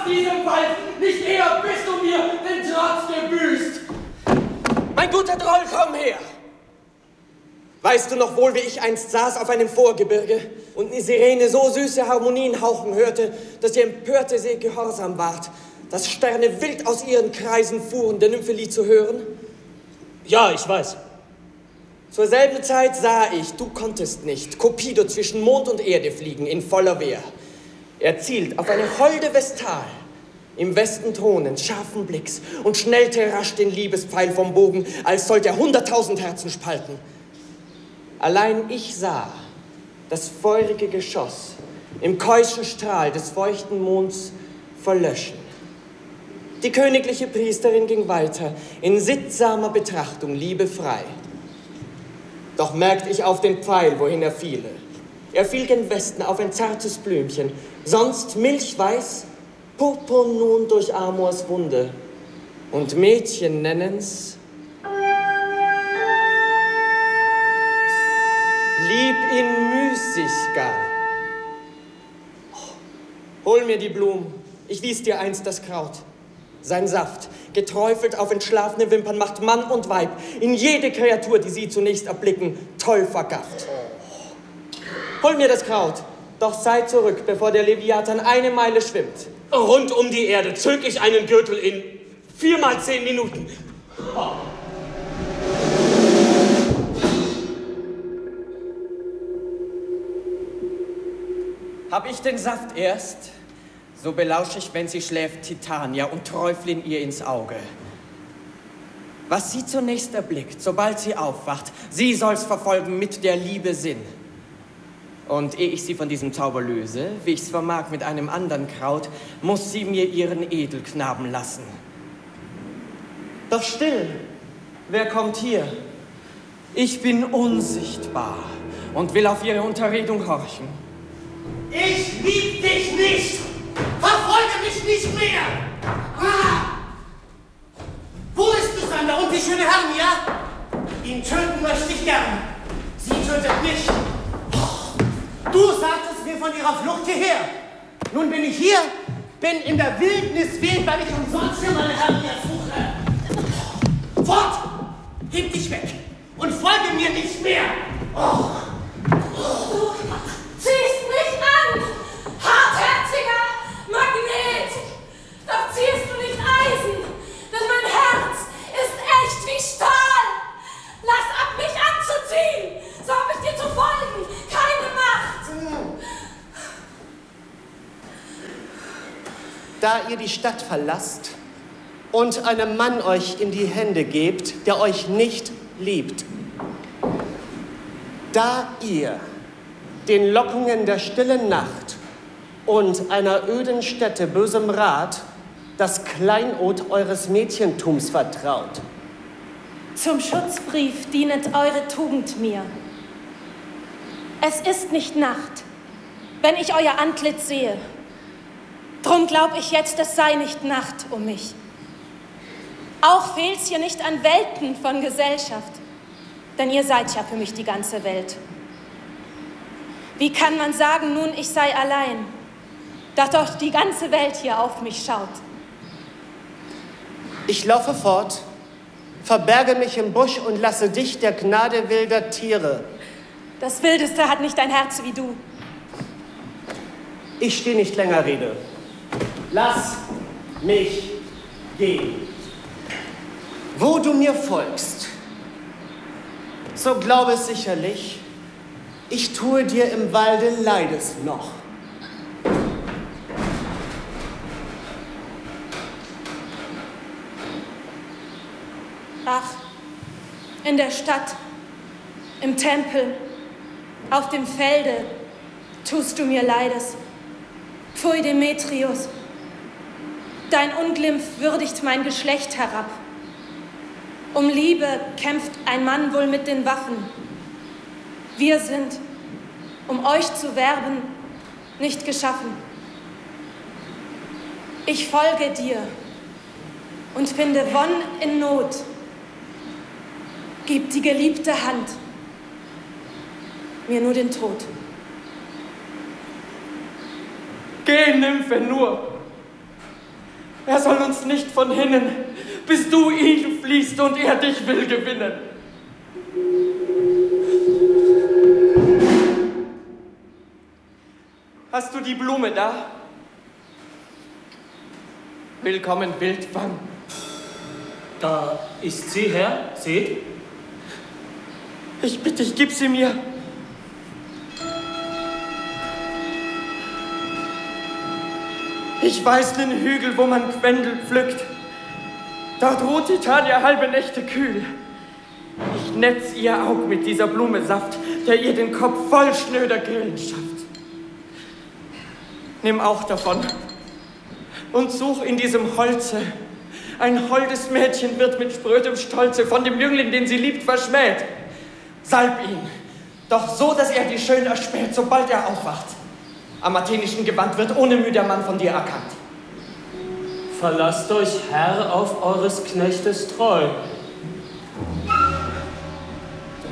diesem Wald, nicht eher bist du mir den Trotz gebüßt. Mein guter Troll, komm her! Weißt du noch wohl, wie ich einst saß auf einem Vorgebirge und die Sirene so süße Harmonien hauchen hörte, dass die empörte See gehorsam ward, dass Sterne wild aus ihren Kreisen fuhren, der Nymphelied zu hören? Ja, ich weiß. Zur selben Zeit sah ich, du konntest nicht, Cupido zwischen Mond und Erde fliegen in voller Wehr. Er zielt auf eine holde Vestal, im Westen thronend, scharfen Blicks, und schnellte rasch den Liebespfeil vom Bogen, als sollte er 100.000 Herzen spalten. Allein ich sah das feurige Geschoss im keuschen Strahl des feuchten Monds verlöschen. Die königliche Priesterin ging weiter, in sittsamer Betrachtung, liebefrei. Doch merkt ich auf den Pfeil, wohin er fiele. Er fiel gen Westen auf ein zartes Blümchen, sonst milchweiß, purpurn nun durch Amors Wunde. Und Mädchen nennen's Lieb in Müßiggang. Hol mir die Blumen, ich wies dir einst das Kraut. Sein Saft, geträufelt auf entschlafene Wimpern, macht Mann und Weib, in jede Kreatur, die sie zunächst erblicken, toll vergafft. Hol mir das Kraut, doch sei zurück, bevor der Leviathan eine Meile schwimmt. Rund um die Erde zög ich einen Gürtel in 4 mal 10 Minuten. Oh. Hab ich den Saft erst, so belausch ich, wenn sie schläft, Titania und träuflin ihr ins Auge. Was sie zunächst erblickt, sobald sie aufwacht, sie soll's verfolgen mit der Liebe Sinn. Und ehe ich sie von diesem Zauber löse, wie ich's vermag mit einem andern Kraut, muss sie mir ihren Edelknaben lassen. Doch still, wer kommt hier? Ich bin unsichtbar und will auf ihre Unterredung horchen. Ich lieb dich nicht! Verfolge mich nicht mehr! Ah! Wo ist Lysander und die schöne Hermia? Ihn töten möchte ich gern. Sie tötet mich. Du sagtest mir von ihrer Flucht hierher. Nun bin ich hier, bin in der Wildnis wild, weil ich umsonst hier meine Hermia suche. Fort! Heb dich weg und folge mir nicht mehr! Oh. Du ziehst mich an! Hartherziger Magnet! Doch ziehst du nicht Eisen, denn mein Herz ist echt wie Stahl! Lass ab, mich anzuziehen! So hab ich dir zu folgen! Keine Macht! Da ihr die Stadt verlasst und einem Mann euch in die Hände gebt, der euch nicht liebt, da ihr den Lockungen der stillen Nacht und einer öden Stätte bösem Rat das Kleinod eures Mädchentums vertraut. Zum Schutzbrief dienet eure Tugend mir. Es ist nicht Nacht, wenn ich euer Antlitz sehe. Drum glaub ich jetzt, es sei nicht Nacht um mich. Auch fehlt's hier nicht an Welten von Gesellschaft, denn ihr seid ja für mich die ganze Welt. Wie kann man sagen, nun ich sei allein, da doch die ganze Welt hier auf mich schaut? Ich laufe fort, verberge mich im Busch und lasse dich der Gnade wilder Tiere. Das Wildeste hat nicht ein Herz wie du. Ich stehe nicht länger Rede. Lass mich gehen. Wo du mir folgst, so glaube es sicherlich, ich tue dir im Walde Leides noch. Ach, in der Stadt, im Tempel, auf dem Felde tust du mir Leides. Pfui, Demetrius, dein Unglimpf würdigt mein Geschlecht herab. Um Liebe kämpft ein Mann wohl mit den Waffen. Wir sind, um euch zu werben, nicht geschaffen. Ich folge dir und finde Wonn in Not. Gib die geliebte Hand, mir nur den Tod. Geh, Nymphe, nur! Er soll uns nicht von hinnen, bis du ihn fliehst und er dich will gewinnen. Hast du die Blume da? Willkommen, Wildfang. Da ist sie, Herr. Seht. Ich bitte dich, gib sie mir. Ich weiß den Hügel, wo man Quendel pflückt. Dort ruht Titania halbe Nächte kühl. Ich netz ihr Aug mit dieser Blume Saft, der ihr den Kopf voll schnöder Grillen schafft. Nimm auch davon und such in diesem Holze. Ein holdes Mädchen wird mit sprödem Stolze von dem Jüngling, den sie liebt, verschmäht. Salb ihn, doch so, dass er die schön erspäht, sobald er aufwacht. Am athenischen Gewand wird ohne Mühe der Mann von dir erkannt. Verlasst euch, Herr, auf eures Knechtes treu.